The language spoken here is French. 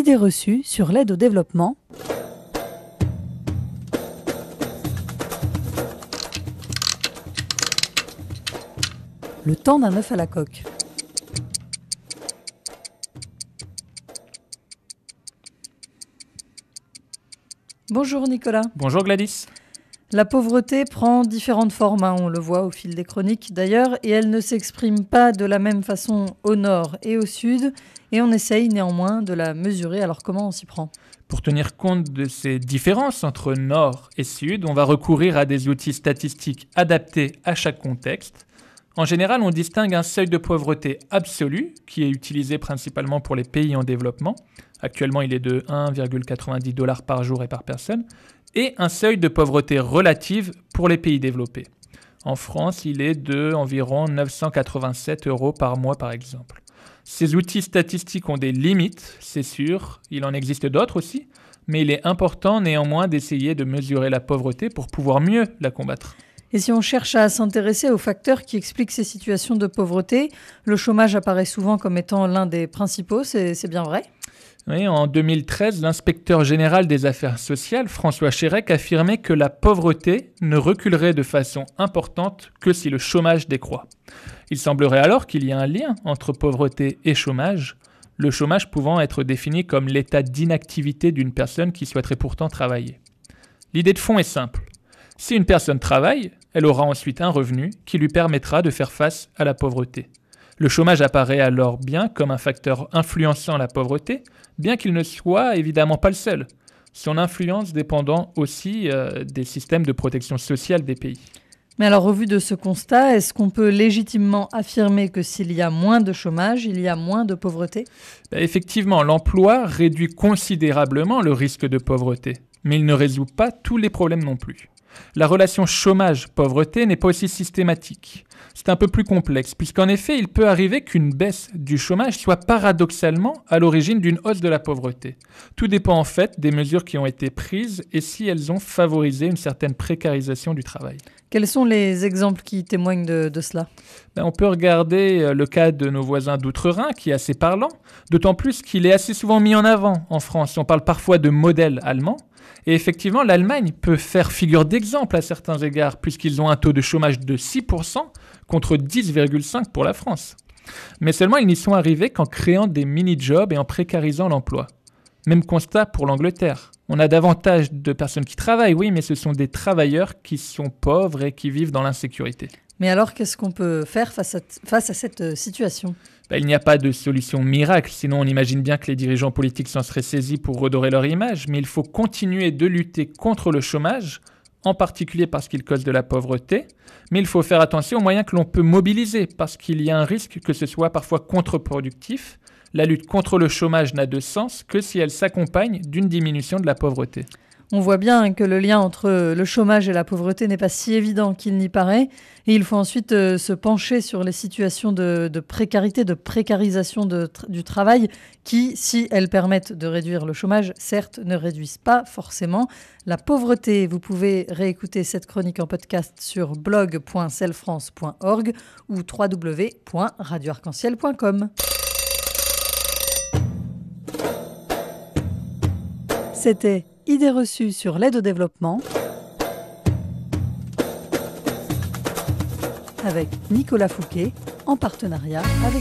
Idées reçues sur l'aide au développement. Le temps d'un œuf à la coque. Bonjour Nicolas. Bonjour Gladys. La pauvreté prend différentes formes, on le voit au fil des chroniques d'ailleurs, et elle ne s'exprime pas de la même façon au nord et au sud, et on essaye néanmoins de la mesurer. Alors comment on s'y prend ? Pour tenir compte de ces différences entre nord et sud, on va recourir à des outils statistiques adaptés à chaque contexte. En général, on distingue un seuil de pauvreté absolu, qui est utilisé principalement pour les pays en développement. Actuellement, il est de 1,90 $ par jour et par personne. Et un seuil de pauvreté relative pour les pays développés. En France, il est de environ 987 € par mois, par exemple. Ces outils statistiques ont des limites, c'est sûr. Il en existe d'autres aussi. Mais il est important néanmoins d'essayer de mesurer la pauvreté pour pouvoir mieux la combattre. Et si on cherche à s'intéresser aux facteurs qui expliquent ces situations de pauvreté, le chômage apparaît souvent comme étant l'un des principaux, c'est bien vrai ? Oui, en 2013, l'inspecteur général des affaires sociales, François Chérec, affirmait que la pauvreté ne reculerait de façon importante que si le chômage décroît. Il semblerait alors qu'il y a un lien entre pauvreté et chômage, le chômage pouvant être défini comme l'état d'inactivité d'une personne qui souhaiterait pourtant travailler. L'idée de fond est simple. Si une personne travaille, elle aura ensuite un revenu qui lui permettra de faire face à la pauvreté. Le chômage apparaît alors bien comme un facteur influençant la pauvreté, bien qu'il ne soit évidemment pas le seul. Son influence dépendant aussi des systèmes de protection sociale des pays. Mais alors, au vu de ce constat, est-ce qu'on peut légitimement affirmer que s'il y a moins de chômage, il y a moins de pauvreté ? Effectivement, l'emploi réduit considérablement le risque de pauvreté, mais il ne résout pas tous les problèmes non plus. La relation chômage-pauvreté n'est pas aussi systématique. C'est un peu plus complexe, puisqu'en effet, il peut arriver qu'une baisse du chômage soit paradoxalement à l'origine d'une hausse de la pauvreté. Tout dépend en fait des mesures qui ont été prises et si elles ont favorisé une certaine précarisation du travail. Quels sont les exemples qui témoignent de cela ? On peut regarder le cas de nos voisins d'outre-Rhin, qui est assez parlant, d'autant plus qu'il est assez souvent mis en avant en France. On parle parfois de modèle allemand. Et effectivement, l'Allemagne peut faire figure d'exemple à certains égards, puisqu'ils ont un taux de chômage de 6% contre 10,5% pour la France. Mais seulement, ils n'y sont arrivés qu'en créant des mini-jobs et en précarisant l'emploi. Même constat pour l'Angleterre. On a davantage de personnes qui travaillent, oui, mais ce sont des travailleurs qui sont pauvres et qui vivent dans l'insécurité. Mais alors, qu'est-ce qu'on peut faire face à cette situation ? Il n'y a pas de solution miracle, sinon on imagine bien que les dirigeants politiques s'en seraient saisis pour redorer leur image, mais il faut continuer de lutter contre le chômage, en particulier parce qu'il cause de la pauvreté, mais il faut faire attention aux moyens que l'on peut mobiliser, parce qu'il y a un risque que ce soit parfois contre-productif. La lutte contre le chômage n'a de sens que si elle s'accompagne d'une diminution de la pauvreté. On voit bien que le lien entre le chômage et la pauvreté n'est pas si évident qu'il n'y paraît. Et il faut ensuite se pencher sur les situations de précarité, de précarisation du travail qui, si elles permettent de réduire le chômage, certes, ne réduisent pas forcément la pauvreté. Vous pouvez réécouter cette chronique en podcast sur blog.celfrance.org ou www.radioarc-en-ciel.com. C'était Idées reçues sur l'aide au développement avec Nicolas Fouquet en partenariat avec